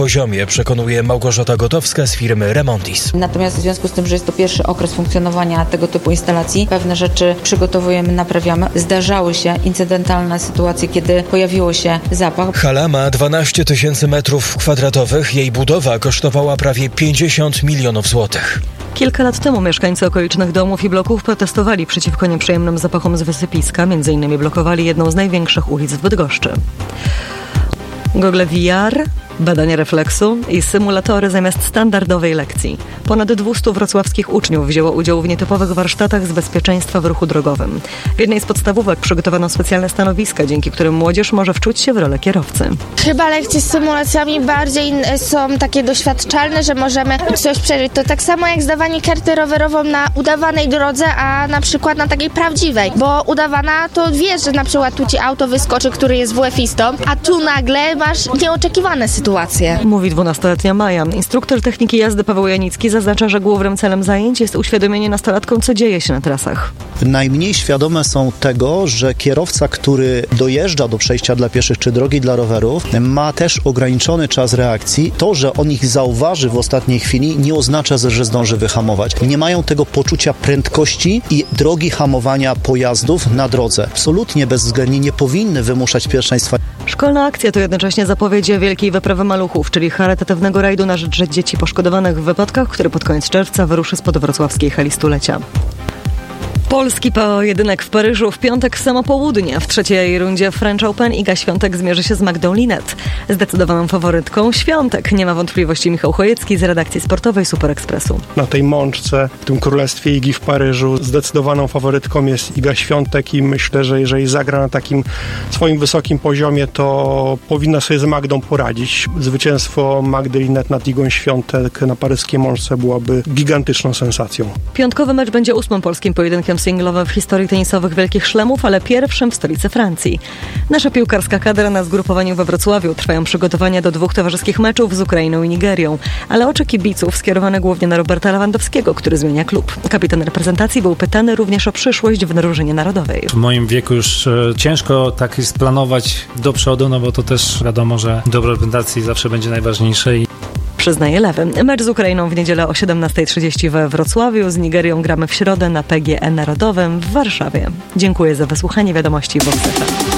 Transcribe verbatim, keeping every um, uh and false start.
poziomie, przekonuje Małgorzata Gotowska z firmy Remontis. Natomiast w związku z tym, że jest to pierwszy okres funkcjonowania tego typu instalacji, pewne rzeczy przygotowujemy, naprawiamy. Zdarzały się incydentalne sytuacje, kiedy pojawiło się zapach. Hala ma dwanaście tysięcy metrów kwadratowych. Jej budowa kosztowała prawie pięćdziesiąt milionów złotych. Kilka lat temu mieszkańcy okolicznych domów i bloków protestowali przeciwko nieprzyjemnym zapachom z wysypiska. Między innymi blokowali jedną z największych ulic w Bydgoszczy. Gogle V R, badanie refleksu i symulatory zamiast standardowej lekcji. Ponad dwieście wrocławskich uczniów wzięło udział w nietypowych warsztatach z bezpieczeństwa w ruchu drogowym. W jednej z podstawówek przygotowano specjalne stanowiska, dzięki którym młodzież może wczuć się w rolę kierowcy. Chyba lekcje z symulacjami bardziej są takie doświadczalne, że możemy coś przeżyć. To tak samo jak zdawanie karty rowerową na udawanej drodze, a na przykład na takiej prawdziwej. Bo udawana to wiesz, że na przykład tu ci auto wyskoczy, który jest W F-istą, a tu nagle masz nieoczekiwane sytuacje. Mówi dwunastoletnia Maja. Instruktor techniki jazdy Paweł Janicki zaznacza, że głównym celem zajęć jest uświadomienie nastolatkom, co dzieje się na trasach. Najmniej świadome są tego, że kierowca, który dojeżdża do przejścia dla pieszych czy drogi dla rowerów, ma też ograniczony czas reakcji. To, że on ich zauważy w ostatniej chwili, nie oznacza, że zdąży wyhamować. Nie mają tego poczucia prędkości i drogi hamowania pojazdów na drodze. Absolutnie bezwzględnie nie powinny wymuszać pierwszeństwa. Szkolna akcja to jednocześnie zapowiedź wielkiej wyprawy maluchów, czyli charytatywnego rajdu na rzecz dzieci poszkodowanych w wypadkach, który pod koniec czerwca wyruszy spod wrocławskiej hali stulecia. Polski pojedynek w Paryżu w piątek w samo południe. W trzeciej rundzie French Open Iga Świątek zmierzy się z Magdą Linnet. Zdecydowaną faworytką Świątek. Nie ma wątpliwości Michał Chojecki z redakcji sportowej Super Expressu. Na tej mączce, w tym królestwie Igi w Paryżu zdecydowaną faworytką jest Iga Świątek i myślę, że jeżeli zagra na takim swoim wysokim poziomie, to powinna sobie z Magdą poradzić. Zwycięstwo Magdy Linnet nad Igą Świątek na paryskiej mączce byłaby gigantyczną sensacją. Piątkowy mecz będzie ósmym polskim pojedynkiem singlowym w historii tenisowych Wielkich Szlemów, ale pierwszym w stolicy Francji. Nasza piłkarska kadra na zgrupowaniu we Wrocławiu. Trwają przygotowania do dwóch towarzyskich meczów z Ukrainą i Nigerią, ale oczy kibiców skierowane głównie na Roberta Lewandowskiego, który zmienia klub. Kapitan reprezentacji był pytany również o przyszłość w drużynie narodowej. W moim wieku już e, ciężko tak splanować do przodu, no bo to też wiadomo, że dobro reprezentacji zawsze będzie najważniejsze. I przyznaje Lewy. Mecz z Ukrainą w niedzielę o siedemnasta trzydzieści we Wrocławiu. Z Nigerią gramy w środę na P G E Narodowym w Warszawie. Dziękuję za wysłuchanie wiadomości w Vox F M.